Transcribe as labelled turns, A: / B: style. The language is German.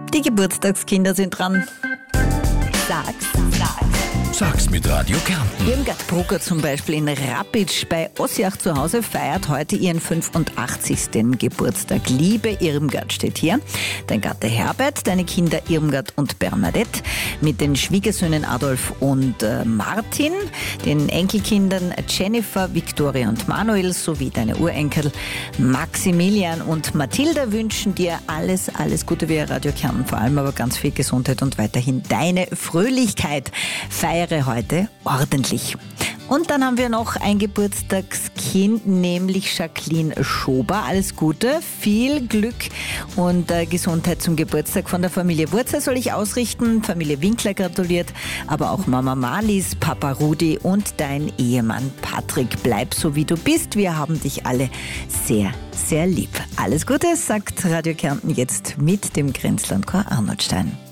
A: Die Geburtstagskinder sind dran.
B: Sag's mit Radio Kärnten.
A: Irmgard Brucker zum Beispiel in Rappitsch bei Ossiach zu Hause feiert heute ihren 85. Geburtstag. Liebe Irmgard steht hier. Dein Gatte Herbert, deine Kinder Irmgard und Bernadette, mit den Schwiegersöhnen Adolf und Martin, den Enkelkindern Jennifer, Victoria und Manuel sowie deine Urenkel Maximilian und Mathilda wünschen dir alles Gute via Radio Kärnten, vor allem aber ganz viel Gesundheit und weiterhin deine Fröhlichkeit. Feiere heute ordentlich. Und dann haben wir noch ein Geburtstagskind, nämlich Jacqueline Schober. Alles Gute, viel Glück und Gesundheit zum Geburtstag von der Familie Wurzer soll ich ausrichten. Familie Winkler gratuliert, aber auch Mama Marlies, Papa Rudi und dein Ehemann Patrick. Bleib so wie du bist. Wir haben dich alle sehr, sehr lieb. Alles Gute, sagt Radio Kärnten jetzt mit dem Grenzlandchor Arnoldstein.